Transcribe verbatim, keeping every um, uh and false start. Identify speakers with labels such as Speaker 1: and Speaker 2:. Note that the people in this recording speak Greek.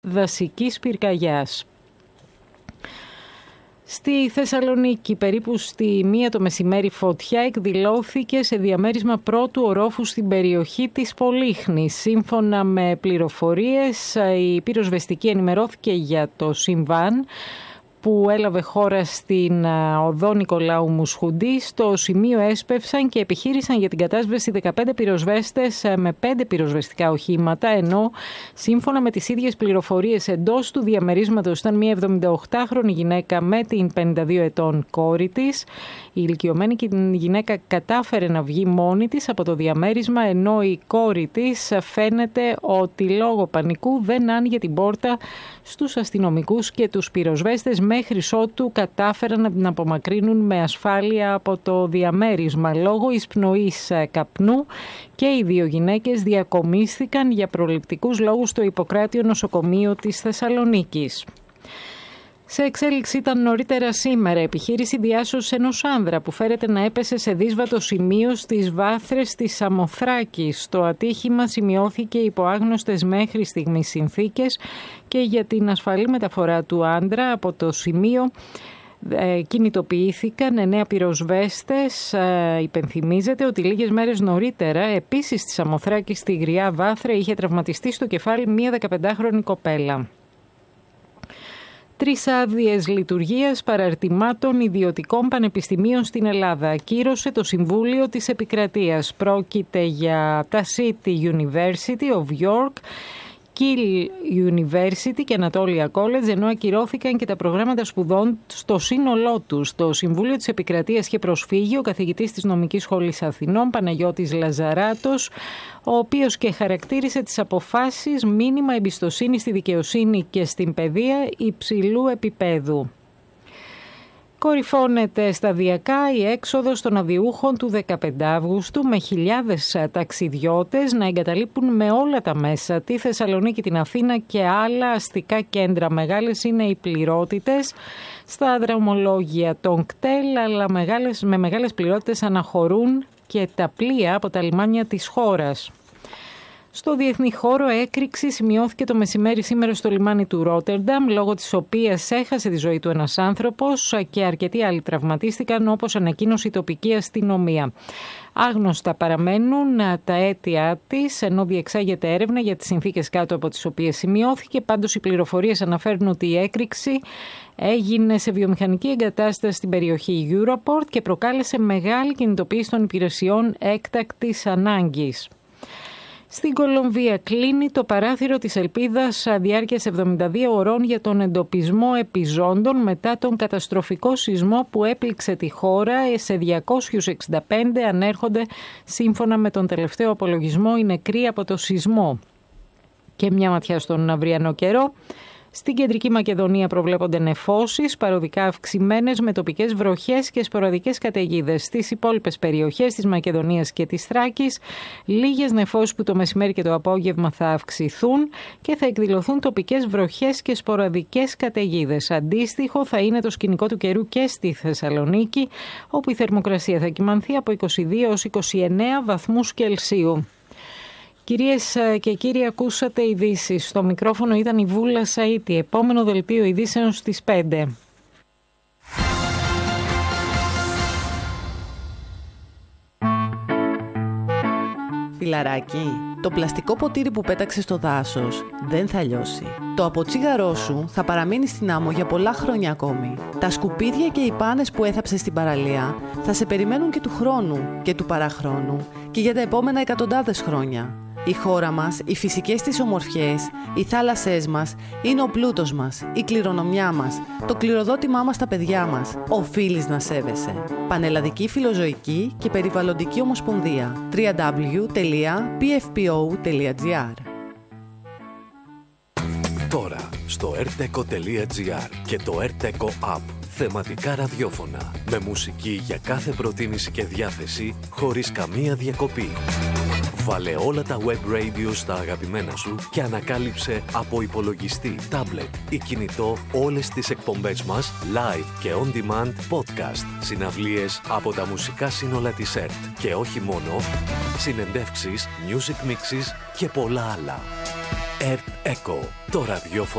Speaker 1: δασικής πυρκαγιάς. Στη Θεσσαλονίκη, περίπου στη μία το μεσημέρι, φωτιά εκδηλώθηκε σε διαμέρισμα πρώτου ορόφου στην περιοχή της Πολύχνης. Σύμφωνα με πληροφορίες, η πυροσβεστική ενημερώθηκε για το συμβάν που έλαβε χώρα στην οδό Νικολάου Μουσχουντή. Στο σημείο έσπευσαν και επιχείρησαν για την κατάσβεση δεκαπέντε πυροσβέστες με πέντε πυροσβεστικά οχήματα, ενώ σύμφωνα με τις ίδιες πληροφορίες εντός του διαμερίσματος ήταν μια εβδομηνταοκτάχρονη γυναίκα με την πενήντα δύο ετών κόρη της. Η ηλικιωμένη γυναίκα κατάφερε να βγει μόνη της από το διαμέρισμα, ενώ η κόρη της φαίνεται ότι λόγω πανικού δεν άνοιγε την πόρτα στους αστυνομικούς και τους πυροσβέστες μέχρι ότου κατάφεραν να την απομακρύνουν με ασφάλεια από το διαμέρισμα. Λόγω εισπνοής καπνού και οι δύο γυναίκες διακομίστηκαν για προληπτικούς λόγους στο Ιπποκράτειο νοσοκομείο της Θεσσαλονίκης. Σε εξέλιξη ήταν νωρίτερα σήμερα επιχείρηση διάσωσης ενός άνδρα που φέρεται να έπεσε σε δύσβατο σημείο στις βάθρες της Σαμοθράκης. Το ατύχημα σημειώθηκε υπό άγνωστες μέχρι στιγμής συνθήκες και για την ασφαλή μεταφορά του άνδρα από το σημείο ε, κινητοποιήθηκαν εννέα πυροσβέστες. Ε, υπενθυμίζεται ότι λίγες μέρες νωρίτερα επίσης στη Σαμοθράκη στη Γριά Βάθρα είχε τραυματιστεί στο κεφάλι μία δεκαπεντάχρονη κοπέλα. Τρεις άδειες λειτουργίας παραρτημάτων ιδιωτικών πανεπιστημίων στην Ελλάδα ακύρωσε το Συμβούλιο της Επικρατείας. Πρόκειται για τα City University of York, Kiel University και Anatolia College, ενώ ακυρώθηκαν και τα προγράμματα σπουδών στο σύνολό τους. Το Συμβούλιο της Επικρατείας είχε προσφύγει ο καθηγητής της Νομικής Σχολής Αθηνών, Παναγιώτης Λαζαράτος, ο οποίος και χαρακτήρισε τις αποφάσεις μήνυμα εμπιστοσύνη στη δικαιοσύνη και στην παιδεία υψηλού επίπεδου. Κορυφώνεται σταδιακά η έξοδος των αδειούχων του δεκαπέντε Αυγούστου με χιλιάδες ταξιδιώτες να εγκαταλείπουν με όλα τα μέσα τη Θεσσαλονίκη, την Αθήνα και άλλα αστικά κέντρα. Μεγάλες είναι οι πληρότητες στα δρομολόγια των κτέλ, αλλά μεγάλες, με μεγάλες πληρότητες αναχωρούν και τα πλοία από τα λιμάνια της χώρας. Στο διεθνή χώρο έκρηξη σημειώθηκε το μεσημέρι σήμερα στο λιμάνι του Ρότερνταμ, λόγω της οποίας έχασε τη ζωή του ένας άνθρωπος και αρκετοί άλλοι τραυματίστηκαν, όπως ανακοίνωσε η τοπική αστυνομία. Άγνωστα παραμένουν τα αίτια της, ενώ διεξάγεται έρευνα για τις συνθήκες κάτω από τις οποίες σημειώθηκε. Πάντως οι πληροφορίες αναφέρουν ότι η έκρηξη έγινε σε βιομηχανική εγκατάσταση στην περιοχή Europort και προκάλεσε μεγάλη κινητοποίηση των υπηρεσιών έκτακτης ανάγκης. Στην Κολομβία κλείνει το παράθυρο της ελπίδας διάρκειας εβδομήντα δύο ωρών για τον εντοπισμό επιζώντων μετά τον καταστροφικό σεισμό που έπληξε τη χώρα. Σε διακόσιους εξήντα πέντε ανέρχονται, σύμφωνα με τον τελευταίο απολογισμό, οι νεκροί από το σεισμό. Και μια ματιά στον αυριανό καιρό. Στην Κεντρική Μακεδονία προβλέπονται νεφώσεις, παροδικά αυξημένες με τοπικές βροχές και σποραδικές καταιγίδες. Στις υπόλοιπες περιοχές της Μακεδονίας και της Θράκης, λίγες νεφώσεις που το μεσημέρι και το απόγευμα θα αυξηθούν και θα εκδηλωθούν τοπικές βροχές και σποραδικές καταιγίδες. Αντίστοιχο θα είναι το σκηνικό του καιρού και στη Θεσσαλονίκη, όπου η θερμοκρασία θα κυμανθεί από είκοσι δύο έως είκοσι εννέα βαθμούς Κελσίου. Κυρίες και κύριοι, ακούσατε ειδήσεις. Στο μικρόφωνο ήταν η Βούλα Σαΐτη. Επόμενο δελτίο ειδήσεων στις πέντε.
Speaker 2: Φιλαράκι, το πλαστικό ποτήρι που πέταξε στο δάσος δεν θα λιώσει. Το αποτσίγαρό σου θα παραμείνει στην άμμο για πολλά χρόνια ακόμη. Τα σκουπίδια και οι πάνες που έθαψες στην παραλία θα σε περιμένουν και του χρόνου και του παραχρόνου και για τα επόμενα εκατοντάδες χρόνια. Η χώρα μας, οι φυσικές της ομορφιές, οι θάλασσές μας, είναι ο πλούτος μας, η κληρονομιά μας, το κληροδότημά μας στα παιδιά μας. Οφείλεις να σέβεσαι. Πανελλαδική Φιλοζωική και Περιβαλλοντική Ομοσπονδία. double-u double-u double-u τελεία πι εφ πι ο τελεία τζι άρ.
Speaker 3: Τώρα στο ερτεκο τελεία τζι άρ και το ερτεκο App. Θεματικά ραδιόφωνα με μουσική για κάθε προτίμηση και διάθεση χωρίς καμία διακοπή. Βάλε όλα τα web radio στα αγαπημένα σου και ανακάλυψε από υπολογιστή, tablet ή κινητό όλες τις εκπομπές μας live και on demand podcast, συναυλίες από τα μουσικά σύνολα της ΕΡΤ και όχι μόνο, συνεντεύξεις, music mixes και πολλά άλλα. ΕΡΤ Εκο, το ραδιόφωνο